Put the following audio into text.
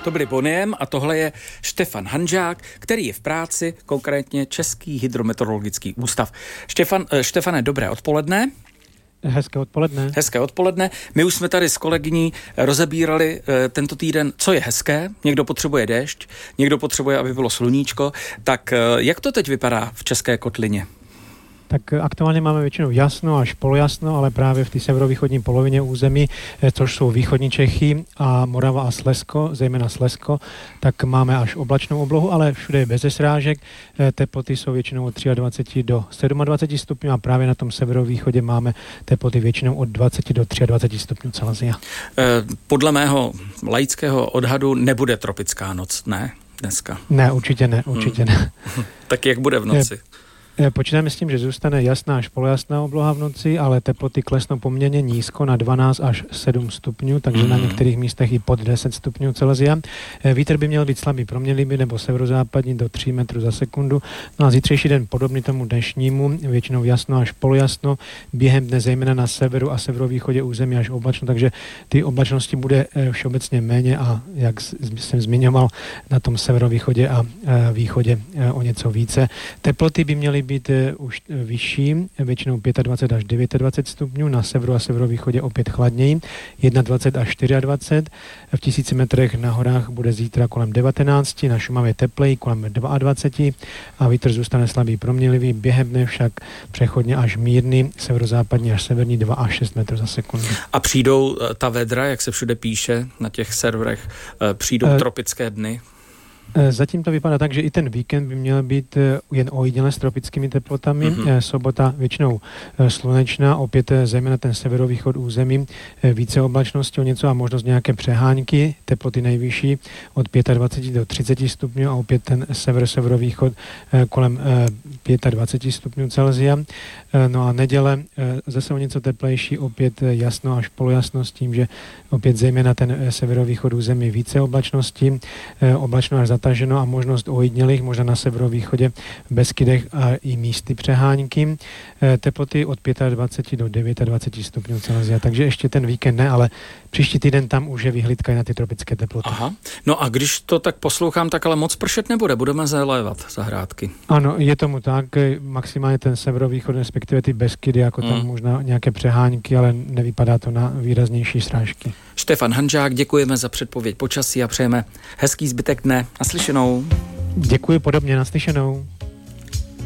To byli Boniem a tohle je Štefan Hanžák, který je v práci, konkrétně Český hydrometeorologický ústav. Štefane, dobré odpoledne. Hezké odpoledne. Hezké odpoledne. My už jsme tady s kolegyní rozebírali tento týden, co je hezké. Někdo potřebuje déšť, někdo potřebuje, aby bylo sluníčko. Tak jak to teď vypadá v České kotlině? Tak aktuálně máme většinou jasno až polojasno, ale právě v té severovýchodní polovině území, což jsou východní Čechy a Morava a Slezsko, zejména Slezsko, tak máme až oblačnou oblohu, ale všude je bez srážek. Teploty jsou většinou od 23 do 27 stupňů a právě na tom severovýchodě máme teploty většinou od 20 do 23 stupňů Celsia. Podle mého laického odhadu nebude tropická noc, ne? Dneska. Ne, určitě ne. Tak jak bude v noci? Počítáme s tím, že zůstane jasná až polojasná obloha v noci, ale teploty klesnou poměrně nízko na 12 až 7 stupňů, takže na některých místech i pod 10 stupňů Celsia. Vítr by měl být slabý proměnlivý nebo severozápadní do 3 metrů za sekundu. No a zítřejší den podobný tomu dnešnímu, většinou jasno až polojasno, během dne zejména na severu a severovýchodě území až oblačno, takže ty oblačnosti bude všeobecně méně a jak jsem zmiňoval, na tom severovýchodě a východě o něco více. Teploty by měly být už vyšší, většinou 25 až 29 stupňů, na severu a severovýchodě opět chladněji, 21 až 24, v 1000 metrech na horách bude zítra kolem 19, na Šumavě tepleji kolem 22 a vítr zůstane slabý proměnlivý, během dne však přechodně až mírný, severozápadní až severní 2 až 6 metrů za sekundu. A přijdou ta vedra, jak se všude píše na těch serverech, přijdou tropické dny? Zatím to vypadá tak, že i ten víkend by měl být jen ojediněle s tropickými teplotami. Sobota většinou slunečná, opět zejména ten severovýchod území, více oblačnosti o něco a možnost nějaké přehánky, teploty nejvyšší od 25 do 30 stupňů a opět ten severovýchod kolem 25 stupňů Celsia. No a neděle zase o něco teplejší, opět jasno až polojasno s tím, že opět zejména ten severovýchod území více oblačnosti, oblačno až zataženo a možnost ojedinělých, možná na severovýchodě, v Beskydech a i místy přehánky. Teploty od 25 do 29 stupňů Celsia, takže ještě ten víkend ne, ale příští týden tam už je vyhlídka na ty tropické teploty. Aha. No a když to tak poslouchám, tak ale moc pršet nebude, budeme zalévat zahrádky. Ano, je tomu tak, maximálně ten severovýchod, respektive ty Beskydy, jako tam možná nějaké přehánky, ale nevypadá to na výraznější srážky. Štefan Hanžák, děkujeme za předpověď počasí a přejeme hezký zbytek dne. Naslyšenou. Děkuji podobně, naslyšenou.